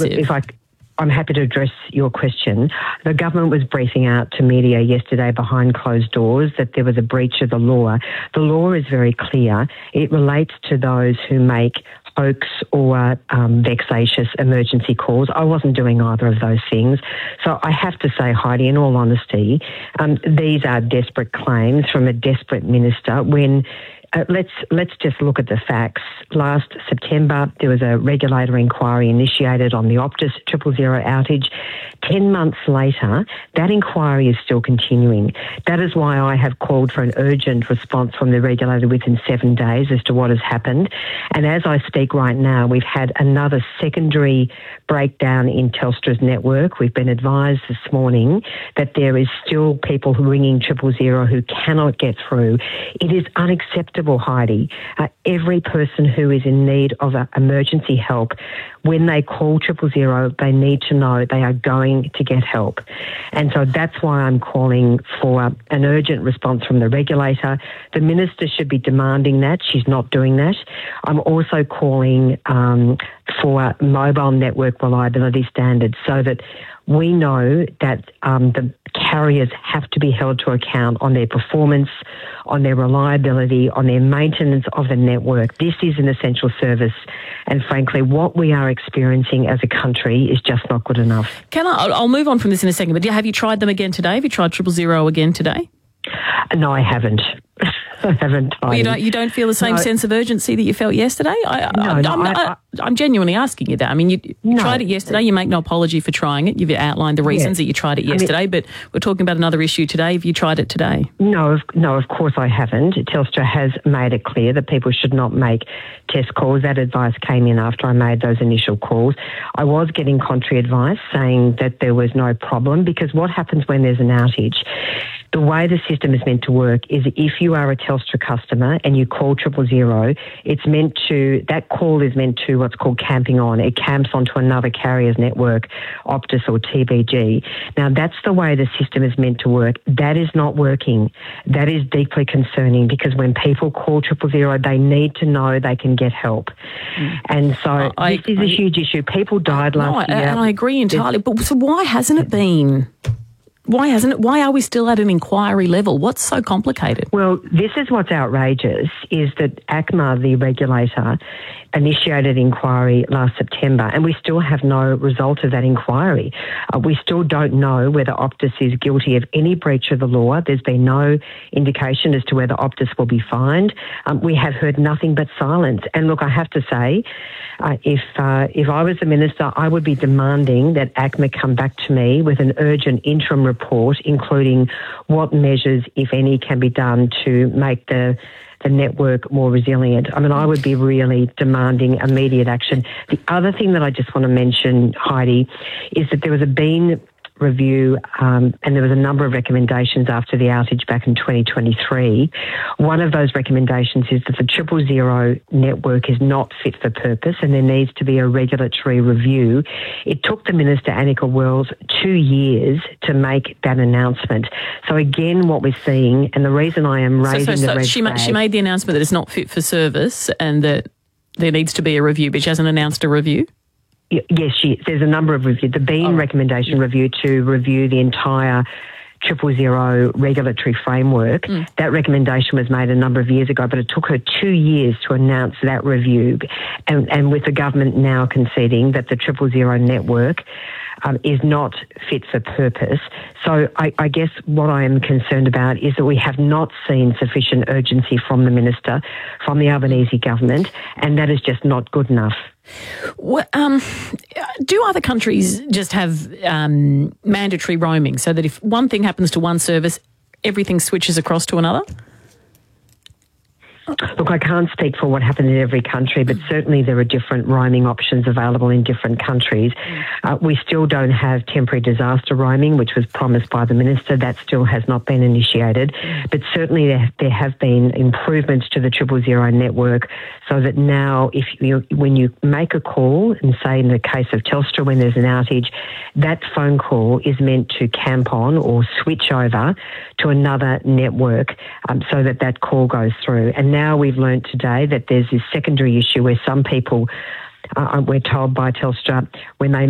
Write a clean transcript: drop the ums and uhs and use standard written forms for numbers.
massive. I'm happy to address your question. The government was briefing out to media yesterday behind closed doors that there was a breach of the law. The law is very clear. It relates to those who make hoax or vexatious emergency calls. I wasn't doing either of those things. So I have to say, Heidi, in all honesty, these are desperate claims from a desperate minister when... Let's just look at the facts. Last September, there was a regulator inquiry initiated on the Optus 000 outage. 10 months later, that inquiry is still continuing. That is why I have called for an urgent response from the regulator within 7 days as to what has happened. And as I speak right now, we've had another secondary breakdown in Telstra's network. We've been advised this morning that there is still people ringing 000 who cannot get through. It is unacceptable, Heidi. Every person who is in need of emergency help, when they call 000, they need to know they are going to get help. And so that's why I'm calling for an urgent response from the regulator. The minister should be demanding that. She's not doing that. I'm also calling for mobile network reliability standards so that we know that the carriers have to be held to account on their performance, on their reliability, on their maintenance of the network. This is an essential service. And frankly, what we are experiencing as a country is just not good enough. I'll move on from this in a second, but have you tried them again today? Have you tried 000 again today? No, I haven't. I haven't. Well, you don't feel the same sense of urgency that you felt yesterday? I'm genuinely asking you that. I mean, you tried it yesterday. You make no apology for trying it. You've outlined the reasons that you tried it yesterday, but we're talking about another issue today. Have you tried it today? No, of course I haven't. Telstra has made it clear that people should not make test calls. That advice came in after I made those initial calls. I was getting contrary advice saying that there was no problem, because what happens when there's an outage? The way the system is meant to work is if you are a Telstra customer and you call 000, that call is meant to what's called camping on. It camps onto another carrier's network, Optus or TPG. Now, that's the way the system is meant to work. That is not working. That is deeply concerning, because when people call 000, they need to know they can get help. And so this is a huge issue. People died last year. And I agree entirely. But so why hasn't it been? Why hasn't it? Why are we still at an inquiry level? What's so complicated? Well, this is what's outrageous, is that ACMA, the regulator, initiated inquiry last September, and we still have no result of that inquiry. We still don't know whether Optus is guilty of any breach of the law. There's been no indication as to whether Optus will be fined. We have heard nothing but silence. And look, I have to say, if I was the minister, I would be demanding that ACMA come back to me with an urgent interim report, including what measures, if any, can be done to make the network more resilient. I mean, I would be really demanding immediate action. The other thing that I just want to mention, Heidi, is that there was a Bean review and there was a number of recommendations after the outage back in 2023. One of those recommendations is that the 000 network is not fit for purpose and there needs to be a regulatory review. It took the Minister, Annika Wells, 2 years to make that announcement. So again, what we're seeing, and the reason I am raising the red flag... She made the announcement that it's not fit for service and that there needs to be a review, but she hasn't announced a review? Yes, there's a number of reviews. The Bean recommendation review to review the entire 000 regulatory framework. That recommendation was made a number of years ago, but it took her 2 years to announce that review. And with the government now conceding that the 000 network is not fit for purpose. So I guess what I am concerned about is that we have not seen sufficient urgency from the minister, from the Albanese government, and that is just not good enough. Well, do other countries just have mandatory roaming so that if one thing happens to one service, everything switches across to another? Look, I can't speak for what happens in every country, but certainly there are different roaming options available in different countries. We still don't have temporary disaster roaming, which was promised by the minister. That still has not been initiated. But certainly there have been improvements to the 000 network so that now when you make a call, and say in the case of Telstra when there's an outage, that phone call is meant to camp on or switch over to another network so that call goes through. And now we've learned today that there's this secondary issue where some people, we're told by Telstra, when they